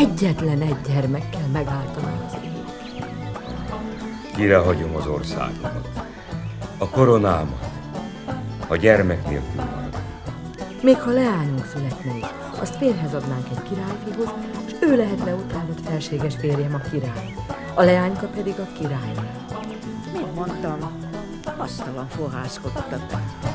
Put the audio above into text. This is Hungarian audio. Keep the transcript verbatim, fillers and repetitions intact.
egyetlen egy gyermekkel megáltaná az élet. Kire hagyom az országomat, a koronámat, a gyermek nélkül marad. Még ha leányunk születne is, azt férjhez adnánk egy királyfihoz, és ő lehetne utánod felséges férjem, a király. A leányka pedig a királynő. Mit mondtam? Asztalon forráskodtak.